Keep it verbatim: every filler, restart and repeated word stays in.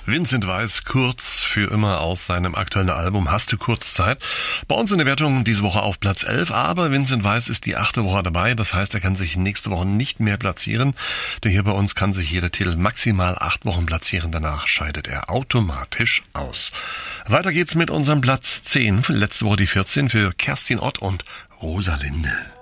Vincent Weiss, kurz für immer aus seinem aktuellen Album Hast du kurz Zeit. Bei uns in der Wertung diese Woche auf Platz elf, aber Vincent Weiss ist die achte Woche dabei. Das heißt, er kann sich nächste Woche nicht mehr platzieren. Denn hier bei uns kann sich jeder Titel maximal acht Wochen platzieren. Danach scheidet er automatisch aus. Weiter geht's mit unserem Platz zehn. Letzte Woche die vierzehn für Kerstin Ott und Rosalinde.